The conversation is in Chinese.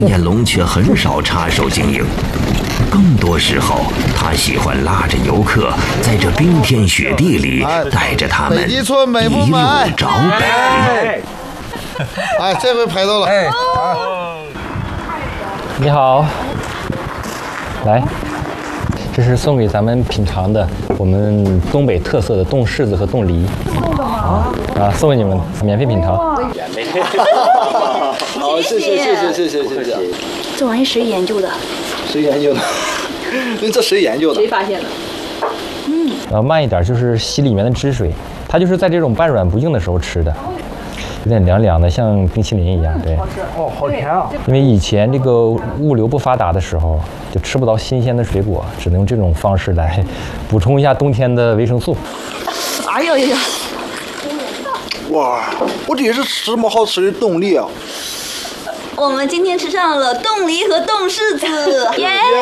彦龙却很少插手经营，更多时候他喜欢拉着游客在这冰天雪地里，带着他们一路找北。 哎，这回拍到了。 你好，来，这是送给咱们品尝的我们东北特色的冻柿子和冻梨。送的吗？啊，送给你们，免费品尝。 好，谢谢。 这玩意谁研究的？ 谁研究的？这谁研究的？ 谁发现的？ 慢一点，就是吸里面的汁水，它就是在这种半软不硬的时候吃的，有点凉凉的，像冰淇淋一样。对。 哦，好甜啊！ 因为以前这个物流不发达的时候，就吃不到新鲜的水果，只能用这种方式来补充一下冬天的维生素。 哎呦呦！ 哇，我这也是吃这么好吃的冻梨啊！ 我们今天吃上了冻梨和冻柿子，耶！